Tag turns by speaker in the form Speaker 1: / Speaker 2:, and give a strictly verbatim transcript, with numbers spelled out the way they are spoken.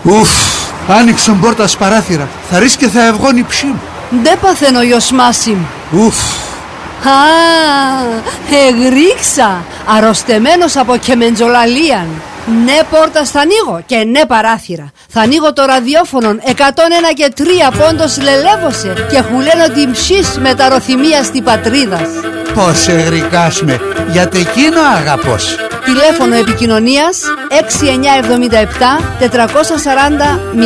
Speaker 1: Ουφ, άνοιξαν πόρτα παράθυρα. Θα ρίξει και θα ευγώνει ψήμ.
Speaker 2: Ντε παθαίνω γιος Μάσιμ.
Speaker 1: Ουφ.
Speaker 2: Α, εγρίξα. Αρρωστεμένος από κεμεντζολαλίαν. Ναι πόρτα θα ανοίγω και ναι παράθυρα. Θα ανοίγω το ραδιόφωνο εκατόν ένα και τρία πόντος λελεύωσε και χουλένω την ψής με τα ροθυμία στη πατρίδας.
Speaker 1: Πώς εγρικάς με, γιατί εκείνο αγαπώς.
Speaker 2: Τηλέφωνο επικοινωνίας έξι εννιά εβδομήντα επτά τετρακόσια σαράντα